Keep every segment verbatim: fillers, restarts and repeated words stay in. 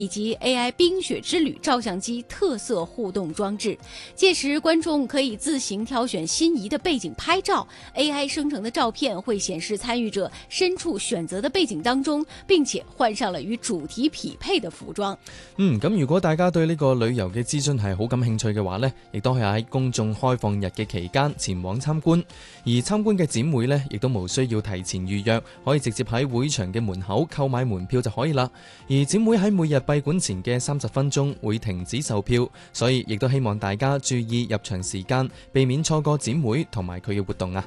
以及 A I 冰雪之旅照相机特色互动装置。届时观众可以自行挑选心仪的背景拍照， A I 生成的照片會顯示參與者身處選擇的背景當中，並且換上了與主題匹配的服裝。 嗯，咁如果大家對呢個旅遊嘅資訊係好感興趣嘅話呢，亦都係喺公眾開放日嘅期間前往參觀。而參觀嘅展會呢，亦都無需要提前預約，可以直接喺會場嘅門口購買門票就可以啦。而展會喺每日閉館前嘅三十分鐘會停止售票，所以亦都希望大家注意入場時間，避免錯過展會同埋佢嘅活動啊。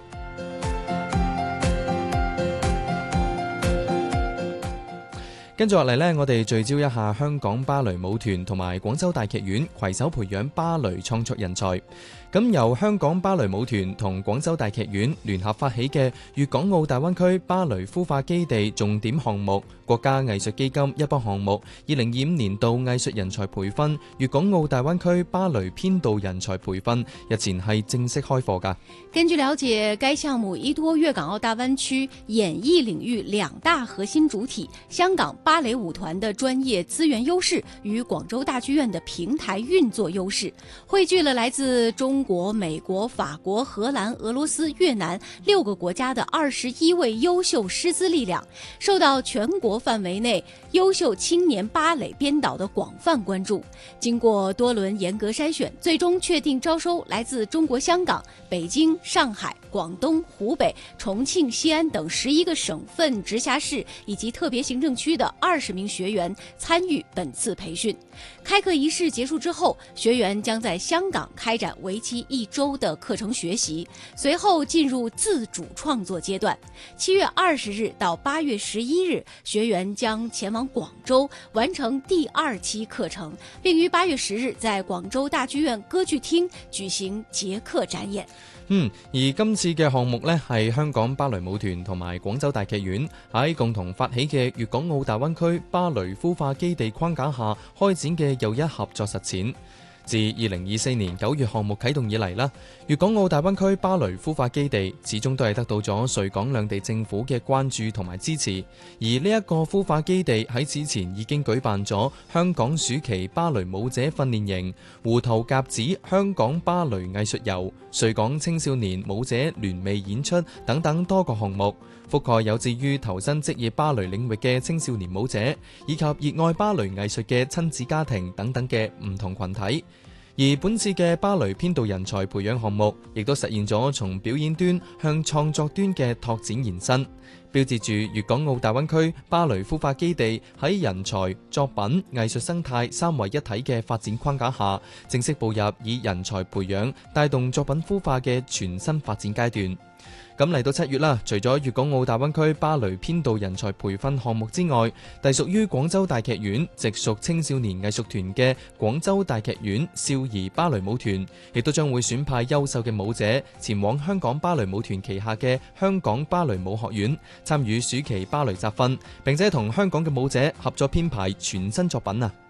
跟住落嚟呢，我哋聚焦一下香港芭蕾舞團同埋廣州大劇院攜手培養芭蕾創作人才。咁由香港芭蕾舞團同廣州大劇院聯合發起嘅粵港澳大灣區芭蕾孵化基地重點項目國家藝術基金一波項目二零二五年度藝術人才培訓粵港澳大灣區芭蕾編導人才培訓日前係正式開課㗎。 根據了解，該項目依託粵港澳大灣區演藝領域兩大核心主體香港芭蕾舞團的專業資源優勢與廣州大劇院的平台運作優勢，匯聚了來自中國、美國、法國、荷蘭、俄羅斯、越南六個國家的二十一位優秀師資力量，受到全國範圍內優秀青年芭蕾編導的廣泛關注。經過多輪嚴格篩選，最終確定招收來自中國香港、北京、上海、廣東、湖北、重慶、西安等十一個省份、直轄市以及特別行政區的二十名學員參與本次培訓。開課儀式結束之後，學員將在香港開展為期一周的課程學習，隨後進入自主創作階段。七月二十日到八月十一日，學員將前往廣州完成第二期課程，並於八月十日在廣州大劇院歌劇廳舉行結課展演。 嗯，而今次嘅項目呢，係香港芭蕾舞團同埋廣州大劇院喺共同發起嘅粵港澳大灣區芭蕾孵化基地框架下開展嘅又一合作實踐。自二零二四年九月項目啟動以嚟啦，粵港澳大灣區芭蕾孵化基地始終都係得到咗穗港兩地政府嘅關注同埋支持。而呢一個孵化基地喺此前已經舉辦咗香港暑期芭蕾舞者訓練營、胡桃夾子香港芭蕾藝術遊、穗港青少年舞者聯袂演出等等多個項目，覆蓋有志於投身職業芭蕾領域嘅青少年舞者，以及熱愛芭蕾藝術嘅親子家庭等等嘅唔同群體。而本次嘅芭蕾編導人才培養項目，亦都實現咗從表演端向創作端嘅拓展延伸，標誌住粵港澳大灣區芭蕾孵化基地喺人才、作品、藝術生態三位一體嘅發展框架下，正式步入以人才培養帶動作品孵化嘅全新發展階段。咁嚟到七月啦，除咗粵港澳大灣區芭蕾編導人才培訓項目之外，隸屬於廣州大劇院直屬青少年藝術團嘅廣州大劇院少兒芭蕾舞團，亦都將會選派優秀嘅舞者前往香港芭蕾舞團旗下嘅香港芭蕾舞學院參與暑期芭蕾集訓，並且同香港嘅舞者合作編排全新作品啊！